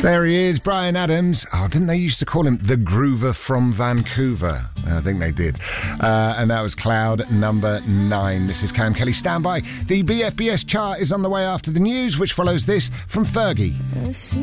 There he is, Bryan Adams. Oh, didn't they used to call him the Groover from Vancouver? I think they did. And that was Cloud number 9. This is Cam Kelly. Stand by. The BFBS chart is on the way after the news, which follows this from Fergie.